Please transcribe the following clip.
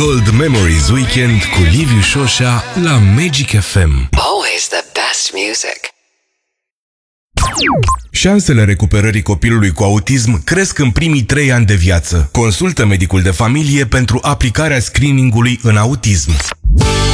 Gold Memories Weekend cu Liviu Șoșa la Magic FM. Always the best music. Șansele recuperării copilului cu autism cresc în primii 3 ani de viață. Consultă medicul de familie pentru aplicarea screening-ului în autism.